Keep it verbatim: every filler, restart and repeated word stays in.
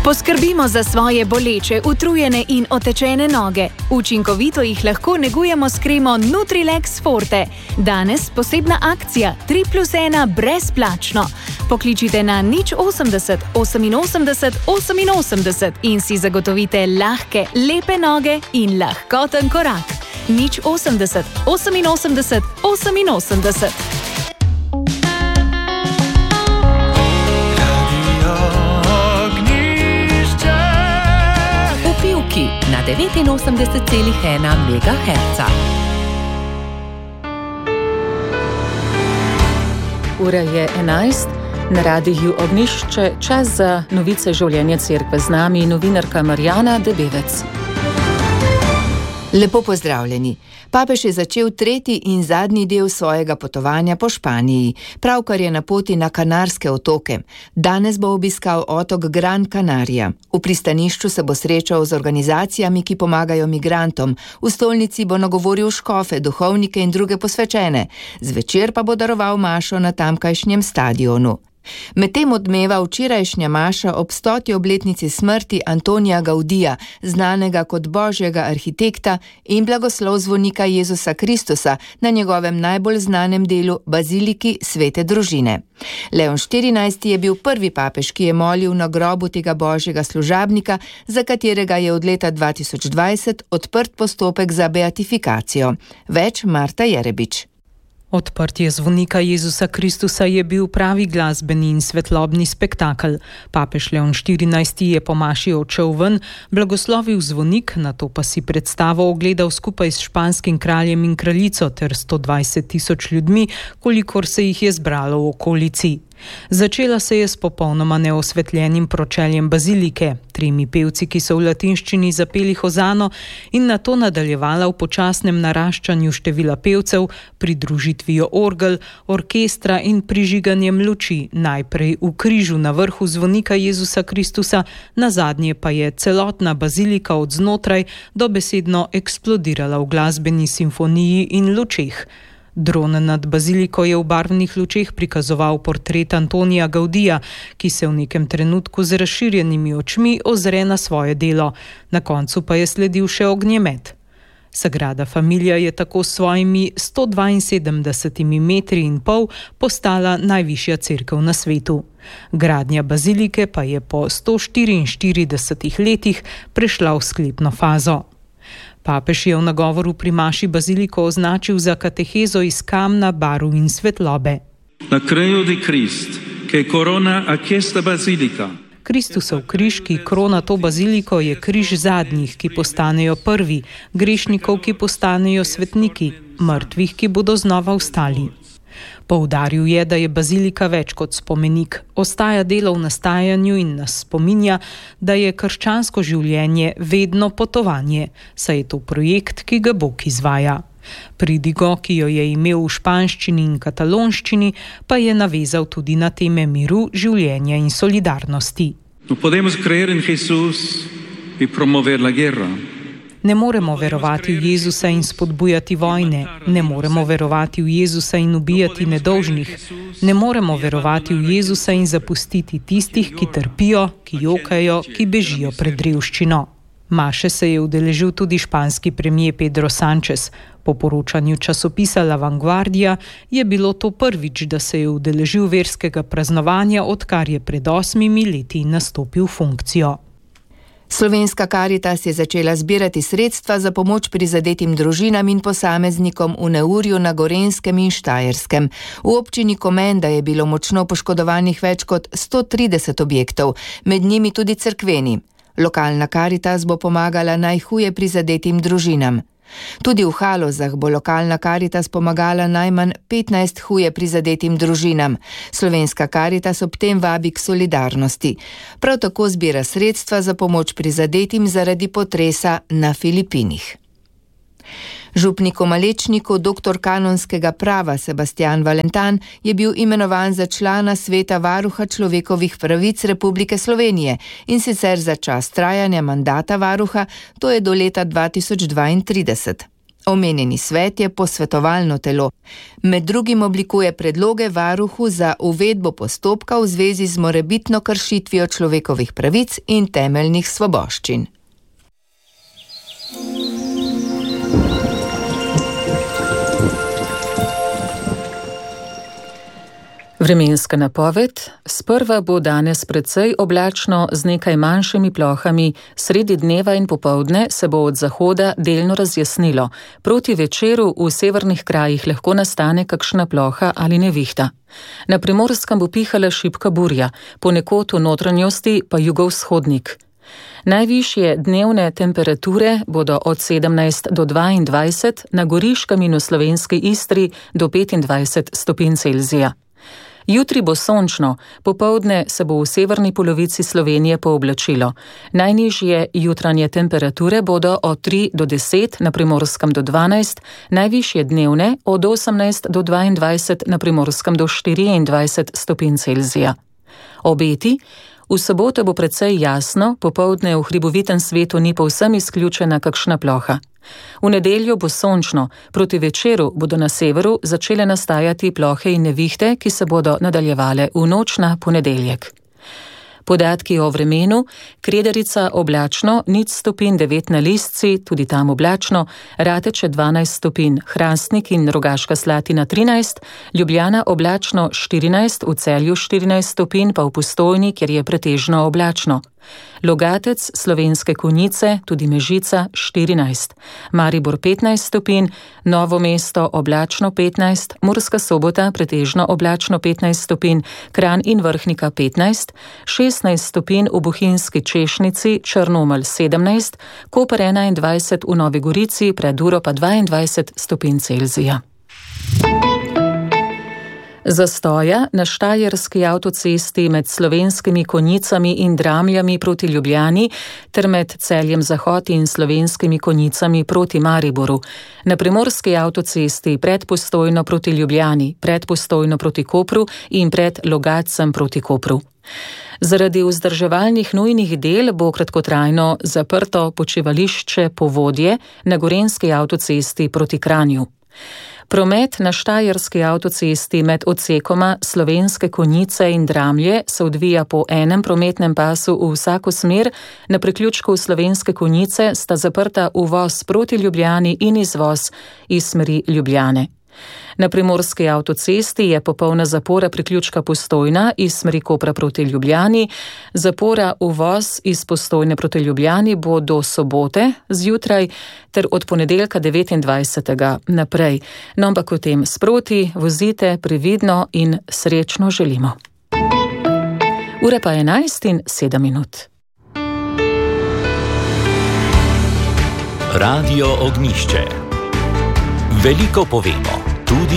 Poskrbimo za svoje boleče, utrujene in otečene noge. Učinkovito jih lahko negujemo s kremo Nutrilex Forte. Danes posebna akcija tri plus ena brezplačno. Pokličite na nič osemdeset oseminosemdeset oseminosemdeset in si zagotovite lahke, lepe noge in lahkoten korak. nič osemdeset oseminosemdeset oseminosemdeset. Na devetinosemdeset celih ena megaherca. Ura je enajst, na radiju Ognjišče, čas za novice življenja cerkve. Z nami novinarka Marjana Debevec. Lepo pozdravljeni. Papež je začel tretji in zadnji del svojega potovanja po Španiji. Pravkar je na poti na Kanarske otoke. Danes bo obiskal otok Gran Canaria. V pristanišču se bo srečal z organizacijami, ki pomagajo migrantom. V stolnici bo nagovoril škofe, duhovnike in druge posvečene. Zvečer pa bo daroval mašo na tamkajšnjem stadionu. Medtem odmeva včerajšnja maša ob stoti obletnici smrti Antonija Gaudija, znanega kot božjega arhitekta, in blagoslov zvonika Jezusa Kristusa na njegovem najbolj znanem delu Baziliki Svete družine. Leon štirinajsti je bil prvi papež, ki je molil na grobu tega božjega služabnika, za katerega je od leta dva tisoč dvajset odprt postopek za beatifikacijo. Več Marta Jerebič. Odprtje zvonika Jezusa Kristusa je bil pravi glasbeni in svetlobni spektakel. Papež Leon štirinajsti je po maši odšel ven, blagoslovil zvonik, nato pa si predstavo ogledal skupaj s španskim kraljem in kraljico ter sto dvajset tisoč ljudmi, kolikor se jih je zbralo v okolici. Začela se je s popolnoma neosvetljenim pročeljem bazilike, tremi pevci, ki so v latinščini zapeli hozano, in nato nadaljevala v počasnem naraščanju števila pevcev, pridružitvijo orgel, orkestra in prižiganjem luči, najprej v križu na vrhu zvonika Jezusa Kristusa, nazadnje pa je celotna bazilika od znotraj dobesedno eksplodirala v glasbeni simfoniji in lučeh. Dron nad baziliko je v barvnih lučeh prikazoval portret Antonija Gaudija, ki se v nekem trenutku z razširjenimi očmi ozre na svoje delo. Na koncu pa je sledil še ognjemet. Sagrada Familia je tako s svojimi sto dvainsedemdesetimi metri in pol postala najvišja cerkev na svetu. Gradnja bazilike pa je po sto štiriinštiridesetih letih prešla v sklepno fazo. Papež je v nagovoru pri maši baziliko označil za katehezo iz kamna, barv in svetlobe. Kristusov križ, ki krona to baziliko, je križ zadnjih, ki postanejo prvi, grešnikov, ki postanejo svetniki, mrtvih, ki bodo znova vstali. Poudaril je, da je bazilika več kot spomenik, ostaja delo v nastajanju in nas spominja, da je krščansko življenje vedno potovanje, saj je to projekt, ki ga Bog izvaja. Pridigo, ki jo je imel v španščini in katalonščini, pa je navezal tudi na teme miru, življenja in solidarnosti. No podemos creer en Jesús y promover la guerra. Ne moremo verovati v Jezusa in spodbujati vojne, ne moremo verovati v Jezusa in ubijati nedolžnih, ne moremo verovati v Jezusa in zapustiti tistih, ki trpijo, ki jokajo, ki bežijo pred revščino. Maše se je udeležil tudi španski premier Pedro Sánchez. Po poročanju časopisa La Vanguardia je bilo to prvič, da se je udeležil verskega praznovanja, odkar je pred osmimi leti nastopil funkcijo. Slovenska Karitas je začela zbirati sredstva za pomoč prizadetim družinam in posameznikom v neurju na Gorenjskem in Štajerskem. V občini Komenda je bilo močno poškodovanih več kot sto trideset objektov, med njimi tudi cerkveni. Lokalna Karitas bo pomagala najhuje prizadetim družinam. Tudi v Halozah bo lokalna Karitas pomagala najmanj petnajst huje prizadetim družinam. Slovenska Karitas ob tem vabi k solidarnosti. Prav tako zbira sredstva za pomoč prizadetim zaradi potresa na Filipinih. Župnik v Malečniku, doktor kanonskega prava Sebastian Valentan, je bil imenovan za člana sveta varuha človekovih pravic Republike Slovenije in sicer za čas trajanja mandata varuha, to je do leta dva tisoč dvaintrideset. Omenjeni svet je posvetovalno telo. Med drugim oblikuje predloge varuhu za uvedbo postopka v zvezi z morebitno kršitvijo človekovih pravic in temeljnih svoboščin. Vremenska napoved. Sprva bo danes precej oblačno z nekaj manjšimi plohami, sredi dneva in popoldne se bo od zahoda delno razjasnilo. Proti večeru v severnih krajih lahko nastane kakšna ploha ali nevihta. Na Primorskem bo pihala šibka burja, ponekod v notranjosti pa jugovzhodnik. Najvišje dnevne temperature bodo od sedemnajst do dvaindvajset, na Goriškem in v slovenski Istri do petindvajset stopinj Celzija. Jutri bo sončno, popoldne se bo v severni polovici Slovenije pooblačilo. Najnižje jutranje temperature bodo od tri do deset, na Primorskem do dvanajst, najvišje dnevne od osemnajst do dvaindvajset, na Primorskem do štiriindvajset stopinj Celzija. Obeti. V soboto bo precej jasno, popoldne v hribovitem svetu ni povsem izključena kakšna ploha. V nedeljo bo sončno, proti večeru bodo na severu začele nastajati plohe in nevihte, ki se bodo nadaljevale v noč na ponedeljek. Podatki o vremenu. Kredarica oblačno, nič stopinj, devet na Listci, tudi tam oblačno, Rateče dvanajst stopinj, Hrastnik in Rogaška Slatina trinajst, Ljubljana oblačno štirinajst, v Celju štirinajst stopinj, pa v Postojni, kjer je pretežno oblačno. Logatec, Slovenske Konjice, tudi Mežica štirinajst, Maribor petnajst stopinj, Novo mesto oblačno petnajst, Murska Sobota pretežno oblačno petnajst stopinj, Kranj in Vrhnika petnajst, šestnajst stopinj v Bohinjski Češnici, Črnomelj sedemnajst, Koper enaindvajset, v Novi Gorici, Preduro pa dvaindvajset stopinj Celzija. Zastoja na štajerski avtocesti med Slovenskimi Konjicami in Dramljami proti Ljubljani ter med Celjem Zahod in Slovenskimi Konjicami proti Mariboru. Na primorski avtocesti pred Postojno proti Ljubljani, pred Postojno proti Kopru in pred Logatcem proti Kopru. Zaradi vzdrževalnih nujnih del bo kratkotrajno zaprto počivališče Povodje na gorenjski avtocesti proti Kranju. Promet na štajerski avtocesti med odsekoma Slovenske Konjice in Dramlje se odvija po enem prometnem pasu v vsako smer, na priključku Slovenske Konjice sta zaprta uvoz proti Ljubljani in izvoz iz smeri Ljubljane. Na primorski avtocesti je popolna zapora priključka Postojna iz smeri Kopra proti Ljubljani. Zapora uvoz iz Postojne proti Ljubljani bo do sobote zjutraj ter od ponedeljka devetindvajsetega naprej. No, ampak o tem sproti, vozite previdno in srečno želimo. Ura pa enajst in sedem minut. Radio Ognjišče. Veliko povemo. Tudi